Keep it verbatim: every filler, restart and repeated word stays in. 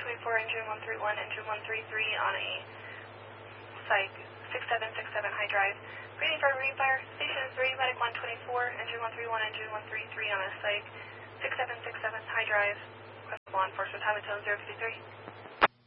twenty-four, engine one three one, engine one three three on a psych six seven six seven high drive. Waiting for a refire. Station three, medic one twenty-four, engine one three one, engine one three three on a psych six seven six seven high drive. Law enforcement, time and tone zero fifty-three.